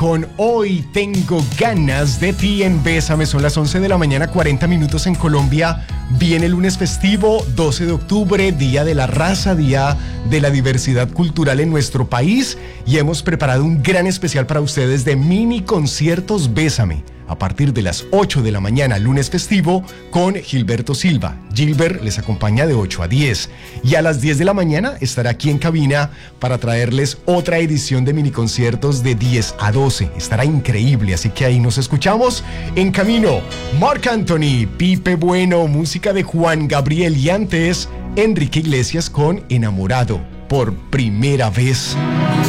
con Hoy Tengo Ganas de Ti en Bésame. Son las 11 de la mañana, 40 minutos en Colombia. Viene el lunes festivo, 12 de octubre, Día de la Raza, Día de la Diversidad Cultural en nuestro país. Y hemos preparado un gran especial para ustedes de mini conciertos Bésame. A partir de las 8 de la mañana, lunes festivo, con Gilberto Silva. Gilbert les acompaña de 8 a 10. Y a las 10 de la mañana estará aquí en cabina para traerles otra edición de mini conciertos de 10 a 12. Estará increíble, así que ahí nos escuchamos. En camino, Marc Anthony, Pipe Bueno, música de Juan Gabriel y antes, Enrique Iglesias con Enamorado, por primera vez.